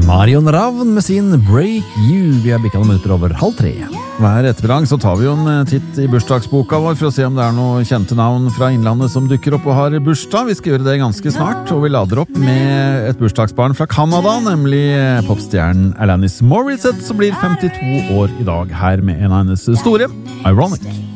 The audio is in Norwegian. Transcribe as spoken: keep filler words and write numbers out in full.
Marion Ravn med sin Break You. Vi er bikket noen minutter over halv tre. Hver ettermiddag så tar vi jo en titt i bursdagsboka vår for å se om det er noen kjente navn fra innlandet som dukker opp og har bursdag. Vi skal gjøre det ganske snart, og vi lader opp med et bursdagsbarn fra Canada, nemlig popstjernen Alanis Morissette, som blir femtito år i dag, her med en av hennes store, Ironic.